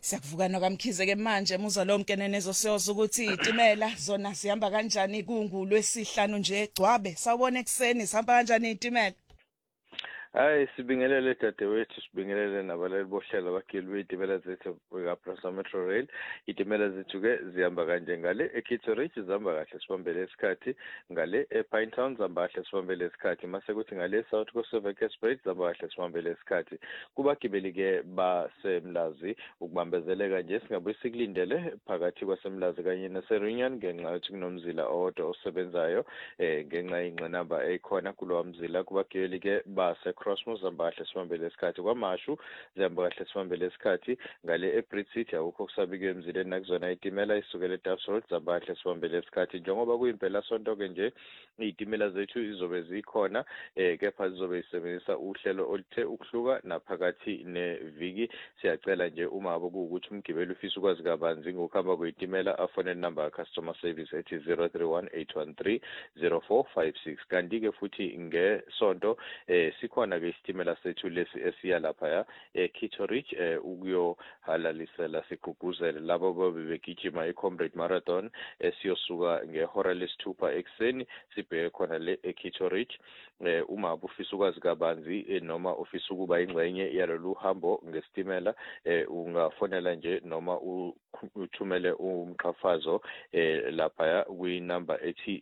Siyakuvukana kaMkhize ke manje muza lo mkenenezo siyoza ukuthi izitimela zona zihamba kanjani kungulu esihlanu nje egcwabe sawubona ekseni sihamba kanjani izitimela. Hayi sibingelele dadewethu sibingelele nabalali bohlelo abagili bezitimela zethu kaPrasa Metro Rail. Izitimela zethu ke zihamba kanje ngale eKitteridge zihamba kahle sibambele isikhathi, ngale ePinetown zihamba kahle sibambele isikhathi, mase kuthi ngale South Coast Westside zihamba kahle sibambele isikhathi. Kubagibeli ke baseMlazi ukubambezeleka nje singabe sikulindele phakathi kwaseMlazi kanye naseReunion ngenxa yokuthi kunomzila owodwa osebenzayo ngenxa y'ngqinamba ekhona kulowa mzila. Kubagibeli ke Crossmoor zihamba kahle sibambele isikhathi, kwaMashu zihamba kahle sibambele isikhathi, ngale eBridge City akukho kusabike emzileni nakuzona izitimela isukela eDuffs Road zihamba kahle sibambele isikhathi. Njengoba kuyimpela sonto ke nje izitimela zethu izobe zikhona kepha zizobe zisebenzisa uhlelo oluthe ukuhluka naphakathi neviki. Siyacela nje uma kuwukuthi umgibeli ufisa ukwazi kabanzi ngokuhamba kwezitimela afone number customer service ethi 031-813-0456. Kanti ke futhi ngesonto sikhona ke isitimela sethu lesi esiya lapha eKitteridge ukuyohalalisela siguguzele labo bebegijima iComrade Marathon esiyosuka ngehora lesithupha ekseni sibheke khona le eKitteridge. Uma ufisa ukwazi kabanzi noma ufisa ukuba ingxenye yalolu hambo ngesitimela ungafonela nje noma uthumele umqhafazo lapha kwi-number ethi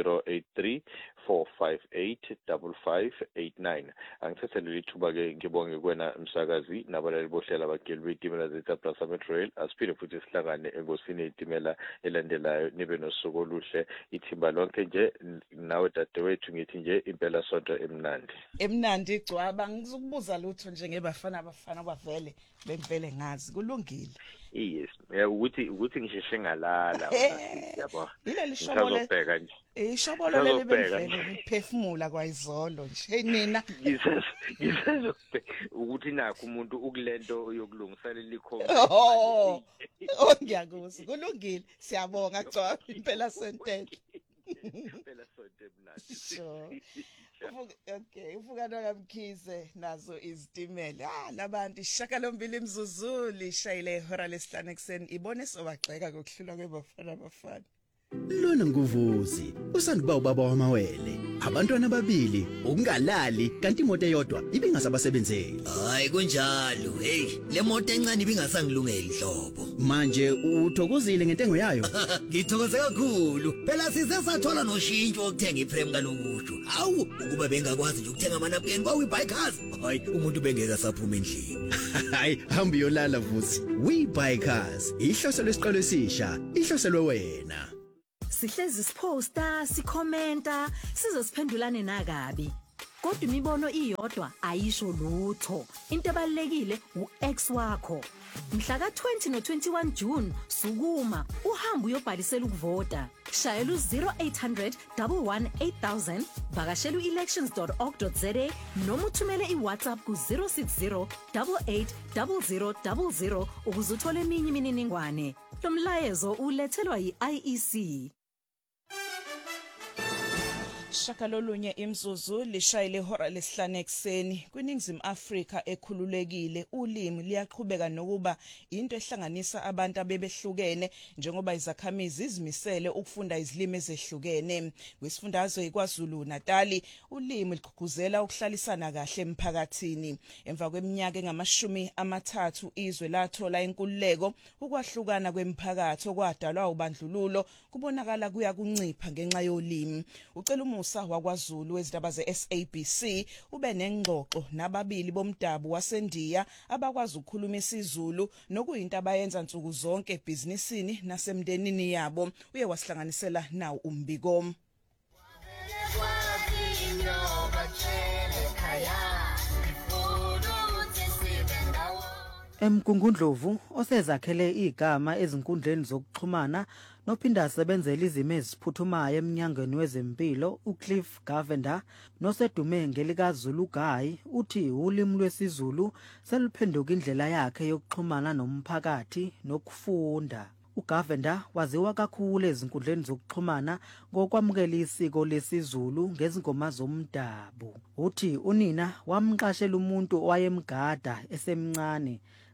083-458-5589. Angithethe leli thuba ke ngibonge kuwena msakazi nabalali bohlelo abagili bezitimela zethu Prasa Metro Rail. Asiphinde futhi sihlangane enkosini yezitimela elandelayo nibe nosuku oluhle ithimba lonke nje nawe dadewethu ngithi nje impela sonto emnandi igcwaba. Ngizokubuza lutho nje ngebafana bavele bemvele ngazi kulungile. Yes, ukuthi ngisheshe ngalala yabo. Ileli shobolo ngizobheka nje. Ishobolo leli bemvele liphefumula kwayizolo nje. Hey nina ngizobheka ukuthi nakho umuntu ukulento yokulungisa likhomba. Ngiyakuzwa kulungile. Siyabonga Gcwaba impela sentethe. Impela sonto emnandi. Sure. Okay, ufukana kaMkhize nazo izitimela. Labantu ishakalombili imzuzuli ishayile ihora lesihlanu ekseni ibone sobagxeka kokuhlula kwebafana. Lona nguvuzi usanduba ubaba wamawele, abantwana ababili ukungalali kanti imoto eyodwa ibingasabasebenzeli. Hayi kunjalo, hey le moto encane ibingasangilungeli hlobo. Manje uthokozile ngentengo yayo? Ngithokoze kakhulu. Phela sisesathola noshintsho ukuthenga iprem kalokusho. Awu ukuba bengakwazi nje ukuthenga amanapukeni kwaWeBuyCars. Hayi umuntu bengeka saphuma endlini. Hayi hamba uyolala vuzi. WeBuyCars ihloso lesiqalo esisha, ihloselwe wena. Sihlezi siposta, sikhomenta, sizosiphendulane nakabi. Kodwa imibono iyodwa ayisho lutho. Into ebalekile uX wakho. Mhla ka-20 no-21 June sukuma uhamba uyobhalisela ukuvota. Shayela u-0800 118 8000, vakashela u-elections.org.za noma uthumele iWhatsApp ku-060 88 0000 ukuze uthole eminye imininingwane. Lo mlayezo ulethelwa yi-IEC. Shakalolunye imzuzu lishayile ihora lesihlanu ekseni kwiNingizimu Afrika ekhululekile. Ulimi liyaqhubeka nokuba into ehlanganisa abantu abebehlukene njengoba izakhamizi izimisele ukufunda izilimi ezehlukene. Kwisifundazwe iKwaZulu Natali ulimi ligqugquzela ukuhlalisana kahle emphakathini. Emva kweminyaka engama-30 izwe lathola inkululeko, ukwahlukana kwemiphakathi okwadalwa ubandlululo kubonakala kuya kuncipha ngenxa yolimi. Ucela wakwaZulu wezindaba ze-SABC ube nengxoxo nababili bomdabu waseNdiya abakwazi ukukhuluma isiZulu nokuyinto abayenza nsuku zonke ebhizinisini nasemndenini yabo. Uye wasihlanganisela nawo umbiko. Mgungundlovu osezakhele igama ezinkundleni zokuxhumana nophinda asebenzela izimo eziphuthumayo eminyangweni wezempilo uCliff Govender nosedume ngelikaZulu Guy uthi ulimi lwesiZulu seluphenduka indlela yakhe yokuxhumana nomphakathi nokufunda. uGovender waziwa kakhulu ezinkundleni zokuxhumana ngokwamukela isiko lesiZulu ngezingoma zomdabu. Uthi unina wamqashela umuntu owayemgada esemncane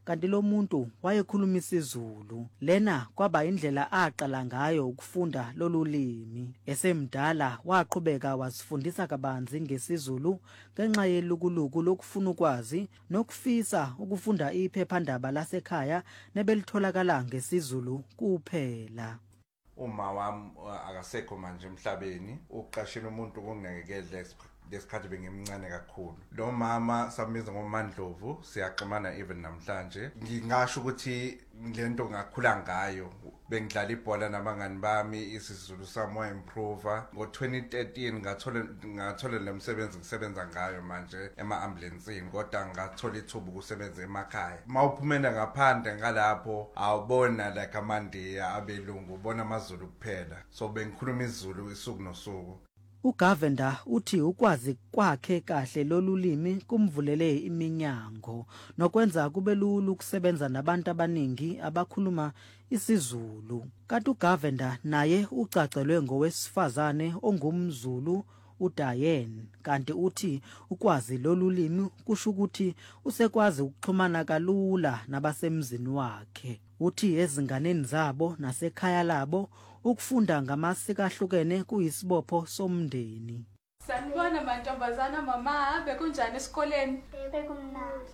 kanti lo muntu wayekhuluma isiZulu. Lena kwaba indlela aqala ngayo ukufunda lolulimi. Esemdala waqhubeka wasifundisa kabanzi ngesiZulu ngenxa yelukuluku lokufuna ukwazi nokufisa ukufunda iphephandaba lasekhaya nebelitholakala ngesiZulu kuphela. Uma wami akasekho manje emhlabeni, uqashela umuntu ukunginakekela lesikhathi bengimncane kakhulu. Lo mama samiza ngoMandlovu, siyaxhumana even namhlanje. Ngingasho ukuthi lento ngakhula ngayo. Bengidlala ibhola nabangani bami, isiZulu sami improve. Ngo-2013 ngathola lomsebenzi ngisebenza ngayo manje ema-ambulanceni, kodwa ngathola ithuba ukusebenza emakhaya. Mawuphumela ngaphandle ngalapho awubona like amandiya abelungu, ubona amaZulu kuphela. So bengikhuluma isiZulu isuku nosuku. uGavenda uthi ukwazi kwakhe kahle lolulimi kumvulele iminyango nokwenza kube lula ukusebenza nabantu abaningi abakhuluma isiZulu. Kanti uGavenda naye ucacelwe ngowesifazane ongumZulu uDiane, kanti uthi ukwazi lolulimi kusho ukuthi usekwazi ukuxhumana kalula nabasemzini wakhe. Uthi ezinganeni zabo nasekhaya labo ukufunda ngamasiko ahlukene kuyisibopho somndeni. Sanibona mantombazana, mama bekunjani esikoleni? Bekumnandi.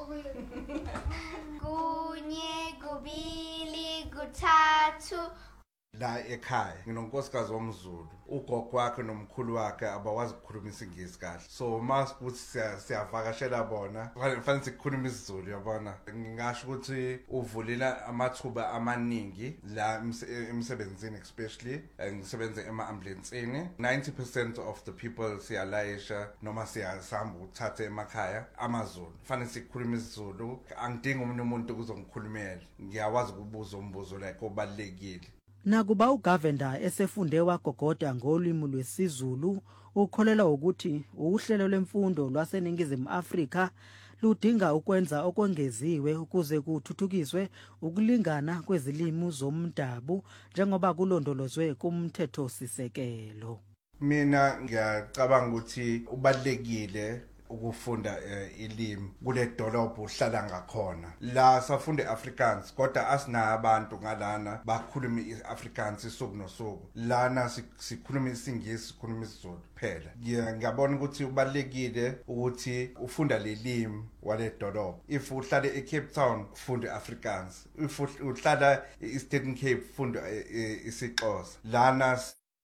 Kunye, kubili, kuthathu. La ekhaya nginonkosikazi womZulu, ugogo wakhe nomkhulu wakhe abawazi ukukhuluma isingisi kahle, so masibuthi siyavakashela bona kufanele sikhuluma isiZulu yabona. Ngingasho ukuthi uvulela amathuba amaningi la emsebenzini, especially ngisebenza ema-ambulanceni. 90% of the people siyalayisha noma siyasamba ukuthatha emakhaya amaZulu. Kufanele sikhuluma isiZulu, angidingi umuntu ukuzongikhulumela, ngiyawazi ukubuza umbuzo like obalekile. Nakuba uGavenda esefunde wagogoda ngolimi lwesiZulu, ukholelwa ukuthi uhlelo lwemfundo lwaseNingizimu Afrika ludinga ukwenza okwengeziwe ukuze kuthuthukiswe ukulingana kwezilimi zomdabu njengoba kulondolozwe kumthetho sisekelo. Mina ngiyacabanga ukuthi ubalekile ukufunda ilimi kule dolobho uhlala ngakhona. La safunde Afrikaans kodwa asina abantu ngalana bakhuluma iAfrikaans isuku nosuku. Lana sikhuluma isingisi, sikhuluma isiZulu phela. Ngiyabona ukuthi ubalekile ukuthi ufunda lelimi wale dolobho. If uhlala eCape Town ufunda Afrikaans, if uhlala eEastern Cape ufunda isiXhosa. Lana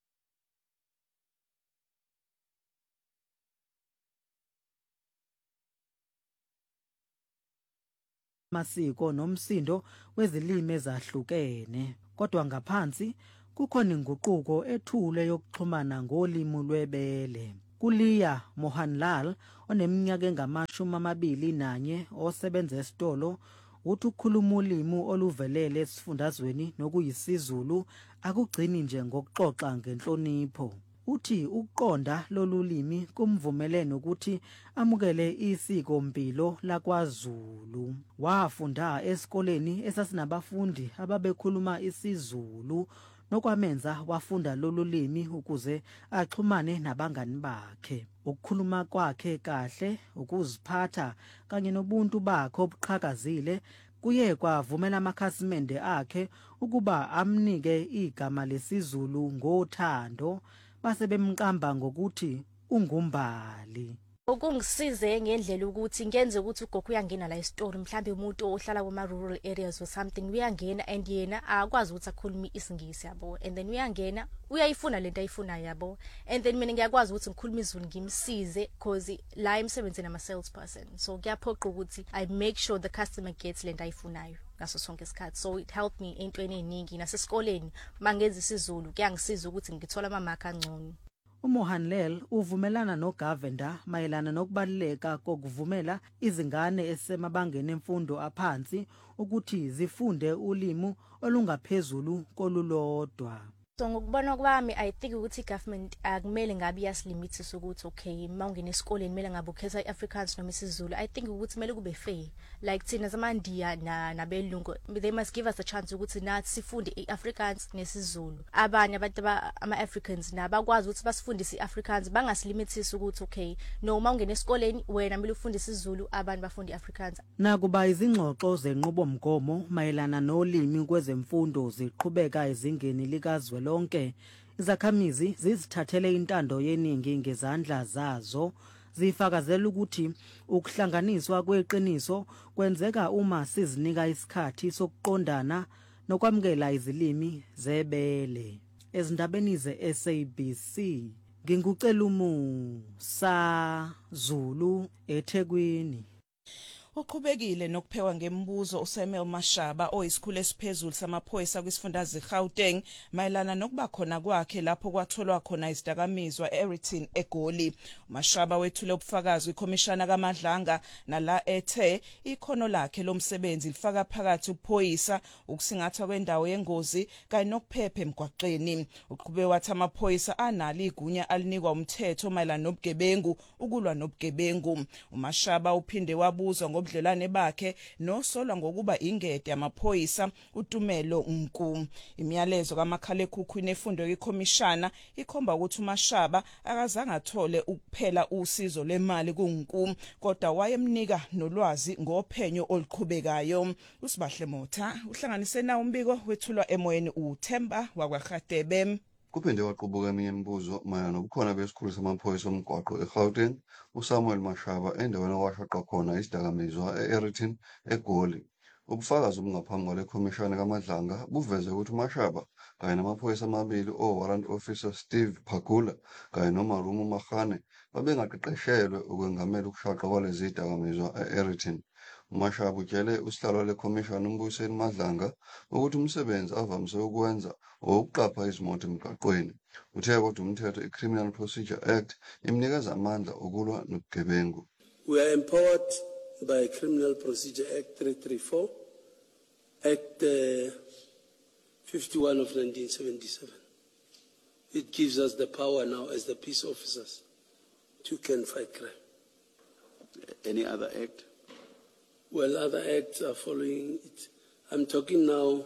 masiko nomsindo wezilimi ezahlukene, kodwa ngaphansi kukhona inguquko ethule yokuxhumana ngolimi lwebele. Kuliya Mohanlal oneminyaka engama-21 osebenza esitolo uthi ukukhuluma ulimi oluvelele esifundazweni nokuyisiZulu akugcini nje ngokuxoxa ngenhlonipho. Uthi ukuqonda lolulimi kumvumelene ukuthi amukele isiko mpilo lakwaZulu. Wafunda esikoleni esasinabafundi ababekhuluma isiZulu nokwamenza wafunda lolulimi ukuze axhumane nabangani bakhe. Ukukhuluma kwakhe kahle, ukuziphatha kanye nobuntu bakhe obuqhakazile kuye kwavumela amakhasimende akhe ukuba amnike igama lesiZulu ngothando, base bemqamba ngokuthi ungumbali. Ukungisize ngendlela ukuthi ngenze ukuthi ugogo uyangena la isitolo, mhlambe umuntu ohlala kuma rural areas or something, uyangena and yena akwazi ukuthi akhulume isingisi yabo, and then uyangena uyayifuna lento ayifuna yabo, and then mina ngiyakwazi ukuthi ngikhulume isiZulu ngimsize because la emsebenzini ama salesperson, so kuyaphoqa ukuthi I make sure the customer gets lento ayifunayo ngaso sonke isikhathi. So it helped me entweni eningi nasesikoleni mangenza isiZulu kuyangisiza ukuthi ngithola amamaka angcono. uMohanlal uvumelana noGavenda mayelana nokubaluleka kokuvumela izingane esemabangeni emfundo aphansi ukuthi zifunde ulimi olungaphezulu kolulodwa. So ngokubona kwami I think ukuthi government akumele ngabe yasilimithi ukuthi okay mawungena esikoleni kumele ngabe ukhetha iAfrikaans noma isiZulu. I think ukuthi kumele kube fair like thina zamandiya nabelungu they must give us a chance ukuthi nathi sifunde iAfrikaans nesiZulu. Abanye abantu ama-Africans nabakwazi ukuthi basifundise iAfrikaans bangasilimithi ukuthi okay no mawungena esikoleni wena kumele ufunde isiZulu abantu bafunde iAfrikaans. Nakuba izingxoxo zenqubomgomo mayelana nolimi kwezemfundo ziqhubeka ezingeni likazwe lonke izakhamizi zizithathele intando yeningi ngezandla zazo zifakazela ukuthi ukuhlanganiswa kweqiniso kwenzeka uma sizinika isikhathi sokuqondana nokwamukela izilimi zebele ezindabeni ze-SABC ngingucela Musa Zulu eThekwini. Uqhubekile nokuphekwa ngembuzo uSamuel Mashaba oyisikhulu esiphezulu samaphoyisa kwisifundazwe Gauteng mayelana nokuba khona kwakhe lapho kwatholwa khona izidakamizwa eRiton eGoli. Mashaba wethule ubufakazi kwikhomishana kaMadlanga nala ethe ikhono lakhe lomsebenzi lifaka phakathi uphoyisa ukusingatha kwendawo yengozi kanye nokuphepha emgwaqeni. Uqhube wathi amaphoyisa analo igunya alinikwa umthetho mayelana nobugebengu ukulwa nobugebengu. uMashaba uphinde wabuzwa ngobudlelwane bakhe nosolwa ngokuba ingede yamaphoyisa uTumelo Nku. Imiyalezo kamakhalekhukhwini efundwe kwikhomishana ikhomba ukuthi uMashaba akazange athole ukuphela usizo lemali kuNku kodwa wayemnika nolwazi ngophenyo oluqhubekayo. uSibahle Motha uhlanganise nawo umbiko wethulwa emoyeni uThemba wakwaGadebe. Kuphinde waqubuka eminye imibuzo mayelana nobukhona besikhulu samaphoyisa omgwaqo eGauteng uSamuel Mashaba endaweni okwashaqwa khona isidakamizwa eRiton eGoli. Ubufakazi obungaphambi kwale khomishana kaMadlanga buveze ukuthi uMashaba kanye namaphoyisa amabili o-Warrant Officer Steve Phakula kanye noMarumo Magane babengaqeqeshelwe ukwengamela ukushaqwa kwalezi zidakamizwa eRiton. uMashaba utshele usihlalo lekhomishana uMbuyiseni Madlanga ukuthi umsebenzi avamise ukwenza owokuqapha izimoto emgwaqweni. Uthe kodwa umthetho iCriminal Procedure Act imnikeza amandla okulwa nobugebengu. We are empowered by Criminal Procedure Act 334, Act 51 of 1977. It gives us the power now as the peace officers to can fight crime. Any other act? Well, other acts are following it. I'm talking now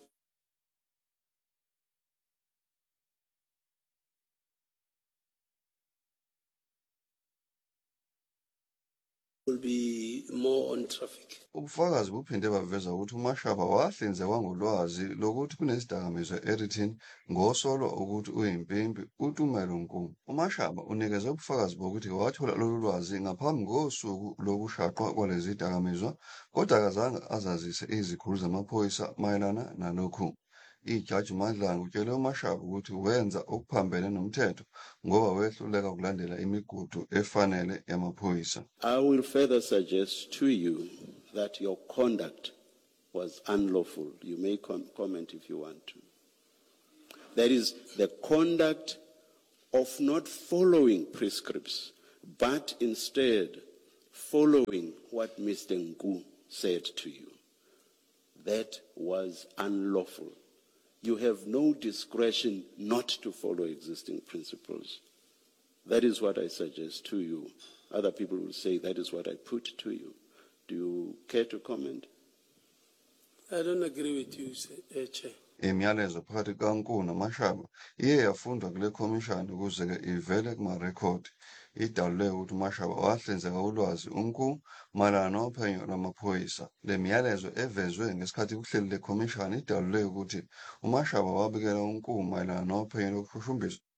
will be more on traffic. Ubufakazi buphinde baveza ukuthi uMashaba wahlinzekwa ngolwazi lokuthi kunezidakamizwa eRiton ngosolwa ukuthi uyimpimpi uTumelo Nku. uMashaba unikeze ubufakazi bokuthi wathola lolu lwazi ngaphambi ngosuku lokushaqwa kwalezi zidakamizwa kodwa akazange azazise izikhulu zamaphoyisa mayelana nalokhu. Ijaji Madlanga utshele uMashaba ukuthi wenza okuphambene nomthetho ngoba wehluleka ukulandela imigudu efanele yamaphoyisa. I will further suggest to you that your conduct was unlawful. You may comment if you want to. That is the conduct of not following prescripts, but instead following what Mr. Nku said to you. That was unlawful. You have no discretion not to follow existing principles. That is what I suggest to you. Other people will say that is what I put to you. Do you care to comment? I don't agree with you, Chair. Imiyalezo phakathi kaNku noMashaba iye yafundwa kule khomishana ukuze ke ivele kuma-record. Idalule ukuthi uMashaba wahlinzeka ulwazi uNku mayelana nophenyo lwamaphoyisa. Le miyalezo evezwe ngesikhathi kuhleli le khomishana idalule ukuthi uMashaba wabikela uNku mayelana nophenyo lokushushumbiswa